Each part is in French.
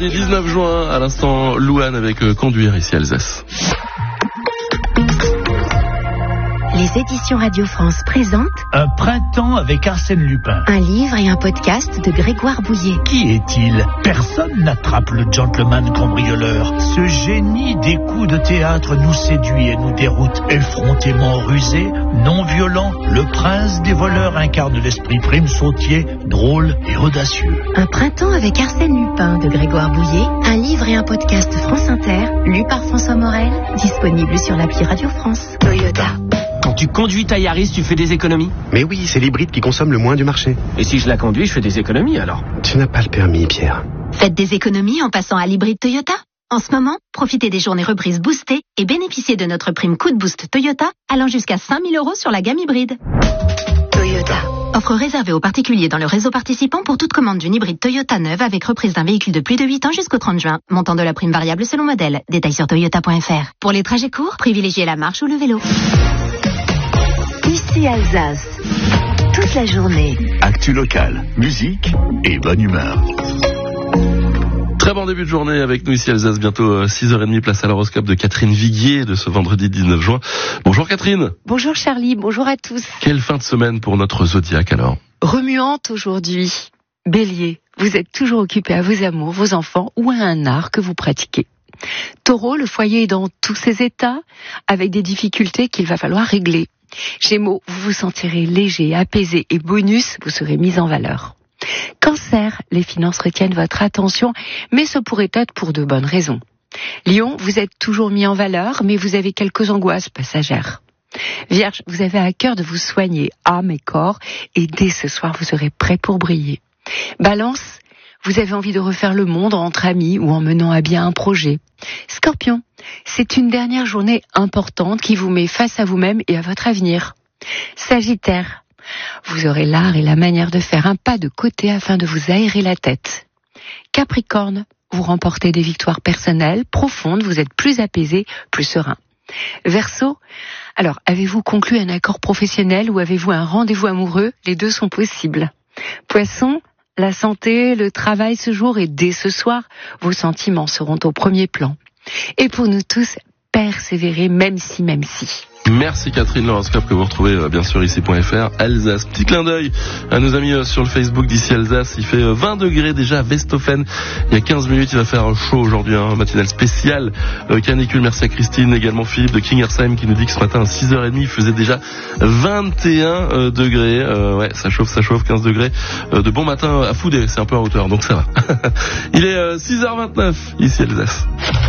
vendredi 19 juin, à l'instant, Louane avec Conduire ici Alsace. Les éditions Radio France présentent Un printemps avec Arsène Lupin. un livre et un podcast de Grégoire Bouillet. Qui est-il? Personne n'attrape le gentleman cambrioleur. Ce génie des coups de théâtre nous séduit et nous déroute. Effrontément rusé, non violent, le prince des voleurs incarne l'esprit prime sautier, drôle et audacieux. Un printemps avec Arsène Lupin de Grégoire Bouillet, un livre et un podcast France Inter, lu par François Morel, disponible sur l'appli Radio France. Toyota. Quand tu conduis ta Yaris, tu fais des économies? Mais oui, c'est l'hybride qui consomme le moins du marché. Et si je la conduis, je fais des économies alors? Tu n'as pas le permis, Pierre. Faites des économies en passant à l'hybride Toyota. En ce moment, profitez des journées reprises boostées et bénéficiez de notre prime coup de boost Toyota allant jusqu'à 5 000 € sur la gamme hybride. Toyota. Offre réservée aux particuliers dans le réseau participant pour toute commande d'une hybride Toyota neuve avec reprise d'un véhicule de plus de 8 ans jusqu'au 30 juin. Montant de la prime variable selon modèle. Détails sur toyota.fr. Pour les trajets courts, privilégiez la marche ou le vélo. Ici Alsace. Toute la journée. Actu locale, musique et bonne humeur. Très bon début de journée avec nous ici Alsace, bientôt 6h30, place à l'horoscope de Catherine Viguier de ce vendredi 19 juin. Bonjour Catherine. Bonjour Charlie, bonjour à tous. Quelle fin de semaine pour notre zodiaque alors? Remuante aujourd'hui. Bélier, vous êtes toujours occupé à vos amours, vos enfants ou à un art que vous pratiquez. Taureau, le foyer est dans tous ses états, avec des difficultés qu'il va falloir régler. Gémeaux, vous vous sentirez léger, apaisé et bonus, vous serez mis en valeur. Cancer, les finances retiennent votre attention, mais ce pourrait être pour de bonnes raisons. Lion, vous êtes toujours mis en valeur, mais vous avez quelques angoisses passagères. Vierge, vous avez à cœur de vous soigner, âme et corps, et dès ce soir, vous serez prêt pour briller. Balance, vous avez envie de refaire le monde entre amis ou en menant à bien un projet. Scorpion, c'est une dernière journée importante qui vous met face à vous-même et à votre avenir. Sagittaire, vous aurez l'art et la manière de faire un pas de côté afin de vous aérer la tête. Capricorne, vous remportez des victoires personnelles profondes, vous êtes plus apaisé, plus serein. Verseau, alors avez-vous conclu un accord professionnel ou avez-vous un rendez-vous amoureux? Les deux sont possibles. Poisson, la santé, le travail ce jour et dès ce soir, vos sentiments seront au premier plan. Et pour nous tous, persévérer même si. Merci Catherine, l'horoscope que vous retrouvez bien sûr ici.fr, Alsace. Petit clin d'œil à nos amis sur le Facebook d'ici Alsace. Il fait 20 degrés déjà à Westhofen. Il y a 15 minutes, il va faire chaud aujourd'hui, matinale spéciale canicule. Merci à Christine, également Philippe de Kingersheim qui nous dit que ce matin à 6h30, il faisait déjà 21 degrés. Ouais, ça chauffe, 15 degrés. De bon matin à Foudé, c'est un peu en hauteur, donc ça va. Il est 6h29 ici Alsace.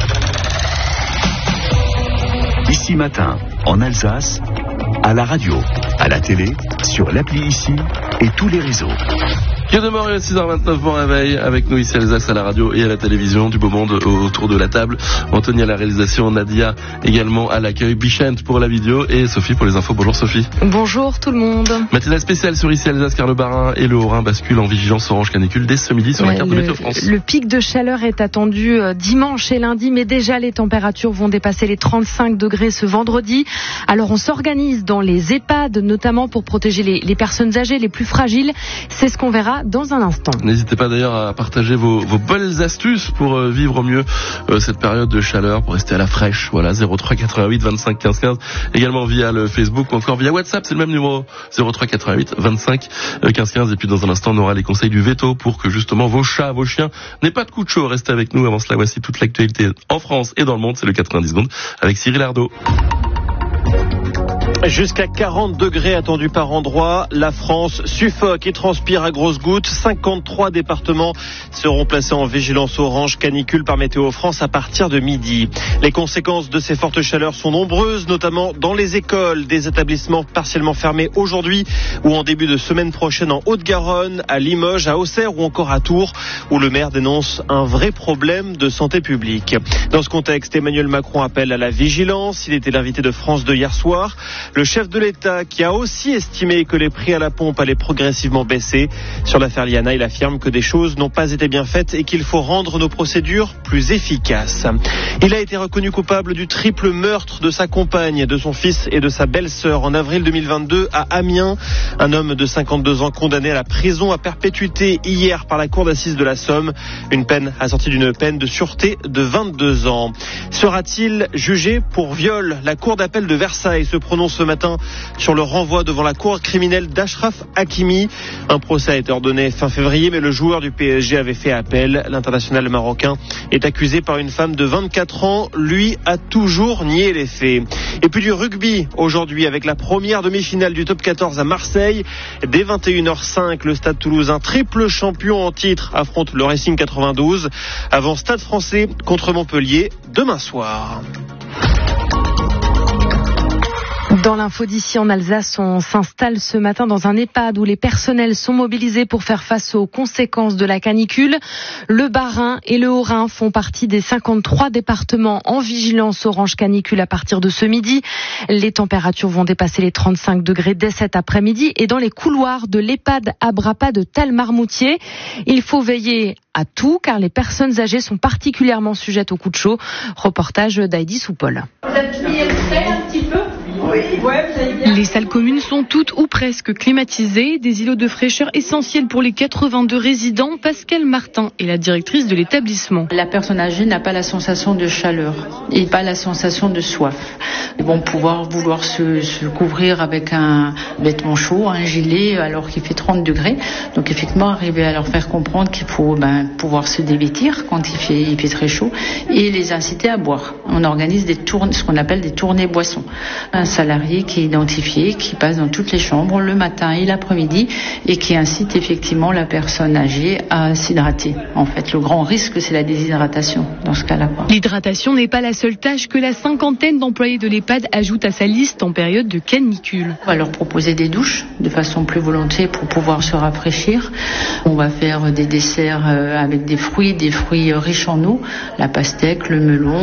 Ici matin, en Alsace, à la radio, à la télé, sur l'appli ici et tous les réseaux. Que de mort, 6h29, bon réveil avec nous ici à Alsace, à la radio et à la télévision, du beau monde autour de la table. Anthony à la réalisation, Nadia également à l'accueil, Bichente pour la vidéo et Sophie pour les infos. Bonjour Sophie. Bonjour tout le monde. Matinale spéciale sur ici Alsace car le Bas-Rhin et le Haut-Rhin basculent en vigilance orange canicule dès ce midi sur la carte de Météo France. Le pic de chaleur est attendu dimanche et lundi, mais déjà les températures vont dépasser les 35 degrés ce vendredi. Alors on s'organise dans les EHPAD, notamment pour protéger les personnes âgées, les plus fragiles. C'est ce qu'on verra dans un instant. N'hésitez pas d'ailleurs à partager vos belles astuces pour vivre au mieux cette période de chaleur, pour rester à la fraîche. Voilà, 03 88 25 15 15. Également via le Facebook ou encore via WhatsApp, c'est le même numéro, 03 88 25 15 15. Et puis dans un instant, on aura les conseils du veto pour que justement vos chats, vos chiens n'aient pas de coup de chaud. Restez avec nous. Avant cela, voici toute l'actualité en France et dans le monde. C'est le 90 secondes avec Cyril Ardo. Jusqu'à 40 degrés attendus par endroit. La France suffoque et transpire à grosses gouttes. 53 départements seront placés en vigilance orange canicule par Météo France à partir de midi. Les conséquences de ces fortes chaleurs sont nombreuses, notamment dans les écoles. Des établissements partiellement fermés aujourd'hui ou en début de semaine prochaine en Haute-Garonne, à Limoges, à Auxerre ou encore à Tours, où le maire dénonce un vrai problème de santé publique. Dans ce contexte, Emmanuel Macron appelle à la vigilance. Il était l'invité de France 2 hier soir. Le chef de l'État qui a aussi estimé que les prix à la pompe allaient progressivement baisser. Sur l'affaire Liana, il affirme que des choses n'ont pas été bien faites et qu'il faut rendre nos procédures plus efficaces. Il a été reconnu coupable du triple meurtre de sa compagne, de son fils et de sa belle-sœur en avril 2022 à Amiens. Un homme de 52 ans condamné à la prison à perpétuité hier par la cour d'assises de la Somme. Une peine assortie d'une peine de sûreté de 22 ans. Sera-t-il jugé pour viol? La cour d'appel de Versailles se prononce ce matin sur le renvoi devant la cour criminelle d'Achraf Hakimi. Un procès a été ordonné fin février, mais le joueur du PSG avait fait appel. L'international marocain est accusé par une femme de 24 ans. Lui a toujours nié les faits. Et puis du rugby aujourd'hui avec la première demi-finale du top 14 à Marseille. Dès 21h05, le Stade Toulousain, triple champion en titre, affronte le Racing 92 avant Stade Français contre Montpellier demain soir. Dans l'info d'ici en Alsace, on s'installe ce matin dans un EHPAD où les personnels sont mobilisés pour faire face aux conséquences de la canicule. Le Bas-Rhin et le Haut-Rhin font partie des 53 départements en vigilance orange canicule à partir de ce midi. Les températures vont dépasser les 35 degrés dès cet après-midi et dans les couloirs de l'EHPAD Abrapa de Talmarmoutier. Il faut veiller à tout car les personnes âgées sont particulièrement sujettes aux coups de chaud. Reportage d'Heidi Soupol. Vous êtes mis extrait un petit peu ? Les salles communes sont toutes ou presque climatisées, des îlots de fraîcheur essentiels pour les 82 résidents. Pascal Martin est la directrice de l'établissement. La personne âgée n'a pas la sensation de chaleur et pas la sensation de soif. Ils vont vouloir se couvrir avec un vêtement chaud, un gilet, alors qu'il fait 30 degrés. Donc effectivement, arriver à leur faire comprendre qu'il faut pouvoir se dévêtir quand il fait très chaud et les inciter à boire. On organise ce qu'on appelle des tournées boissons. Un salarié qui est identifié, qui passe dans toutes les chambres le matin et l'après-midi et qui incite effectivement la personne âgée à s'hydrater. En fait, le grand risque, c'est la déshydratation dans ce cas-là. L'hydratation n'est pas la seule tâche que la cinquantaine d'employés de l'EHPAD ajoute à sa liste en période de canicule. On va leur proposer des douches de façon plus volontiers pour pouvoir se rafraîchir. On va faire des desserts avec des fruits riches en eau, la pastèque, le melon.